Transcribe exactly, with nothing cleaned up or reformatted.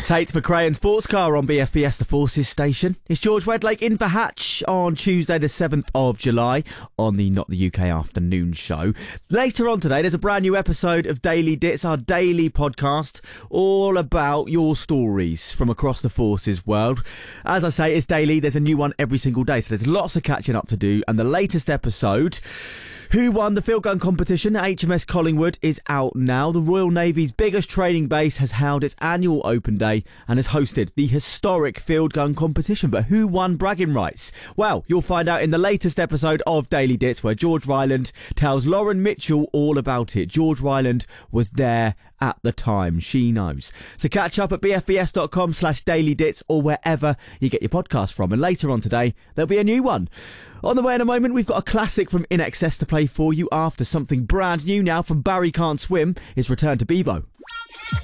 Tate McRae and Sports Car on B F B S The Forces station. It's George Wedlake in for Hatch on Tuesday the seventh of July on the Not the U K afternoon show. Later on today, there's a brand new episode of Daily Dits, our daily podcast, all about your stories from across the Forces world. As I say, it's daily. There's a new one every single day, so there's lots of catching up to do. And the latest episode, who won the field gun competition at H M S Collingwood, is out now. The Royal Navy's biggest training base has held its annual open day and has hosted the historic field gun competition. But who won bragging rights? Well, you'll find out in the latest episode of Daily Dits, where George Ryland tells Lauren Mitchell all about it. George Ryland was there at the time. She knows. So catch up at bfbs.com slash daily dits or wherever you get your podcast from. And later on today, there'll be a new one. On the way in a moment, we've got a classic from In Excess to play for you after something brand new now from Barry Can't Swim is returned to Bebo.